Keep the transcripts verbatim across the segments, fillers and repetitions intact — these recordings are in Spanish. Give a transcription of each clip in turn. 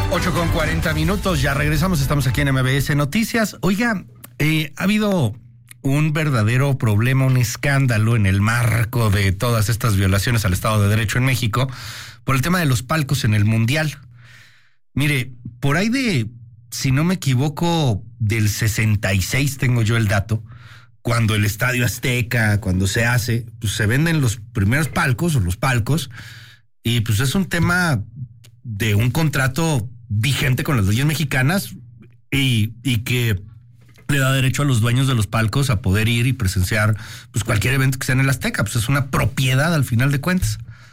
ocho con cuarenta minutos, ya regresamos, estamos aquí en M B S Noticias. Oiga, eh, ha habido un verdadero problema, un escándalo en el marco de todas estas violaciones al Estado de Derecho en México por el tema de los palcos en el Mundial. Mire, por ahí de, si no me equivoco, del sesenta y seis tengo yo el dato, cuando el Estadio Azteca, cuando se hace, pues se venden los primeros palcos o los palcos y pues es un tema de un contrato vigente con las leyes mexicanas y, y que le da derecho a los dueños de los palcos a poder ir y presenciar pues cualquier evento que sea en el Azteca, pues es una propiedad al final de cuentas.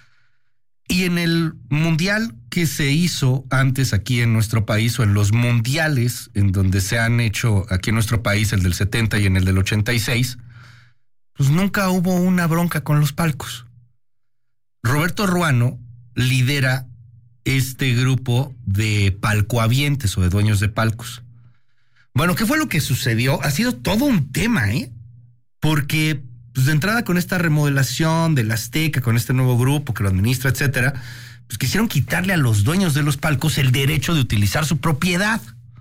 Y en el mundial que se hizo antes aquí en nuestro país, o en los mundiales en donde se han hecho aquí en nuestro país, el del setenta y en el del ochenta y seis, pues nunca hubo una bronca con los palcos. Roberto Ruano lidera este grupo de palcohabientes o de dueños de palcos. Bueno, ¿qué fue lo que sucedió? Ha sido todo un tema, ¿eh? Porque pues de entrada con esta remodelación del Azteca, con este nuevo grupo que lo administra, etcétera, pues quisieron quitarle a los dueños de los palcos el derecho de utilizar su propiedad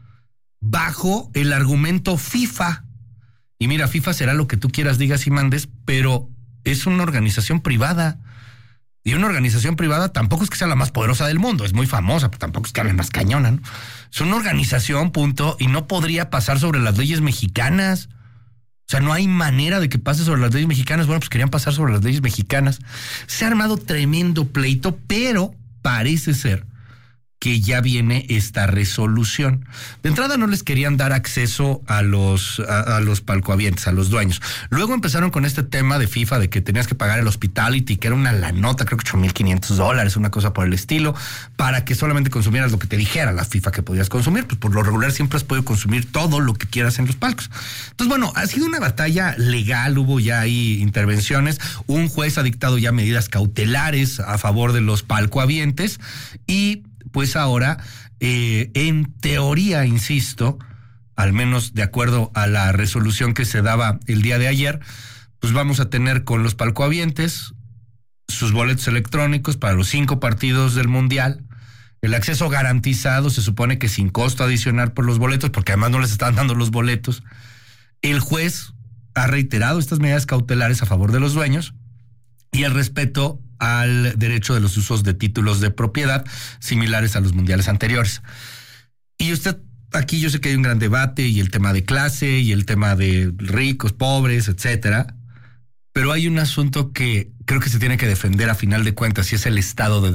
bajo el argumento FIFA. Y mira, FIFA será lo que tú quieras, digas y mandes, pero es una organización privada. Y una organización privada tampoco es que sea la más poderosa del mundo, es muy famosa, pero tampoco es que hable más cañona, ¿no? Es una organización, punto, y no podría pasar sobre las leyes mexicanas. O sea, no hay manera de que pase sobre las leyes mexicanas. Bueno, pues querían pasar sobre las leyes mexicanas. Se ha armado tremendo pleito, pero parece ser que ya viene esta resolución. De entrada no les querían dar acceso a los, a, a los palcohabientes, a los dueños. Luego empezaron con este tema de FIFA, de que tenías que pagar el hospitality, que era una la nota, creo que ocho mil quinientos dólares, una cosa por el estilo, para que solamente consumieras lo que te dijera la FIFA que podías consumir. Pues por lo regular siempre has podido consumir todo lo que quieras en los palcos. Entonces, bueno, ha sido una batalla legal, hubo ya ahí intervenciones, un juez ha dictado ya medidas cautelares a favor de los palcohabientes y pues ahora, eh, en teoría, insisto, al menos de acuerdo a la resolución que se daba el día de ayer, pues vamos a tener con los palcohabientes sus boletos electrónicos para los cinco partidos del Mundial, el acceso garantizado, se supone que sin costo adicional por los boletos, porque además no les están dando los boletos. El juez ha reiterado estas medidas cautelares a favor de los dueños y el respeto al derecho de los usos de títulos de propiedad similares a los mundiales anteriores. Y usted, aquí yo sé que hay un gran debate y el tema de clase y el tema de ricos, pobres, etcétera, pero hay un asunto que creo que se tiene que defender a final de cuentas y es el Estado de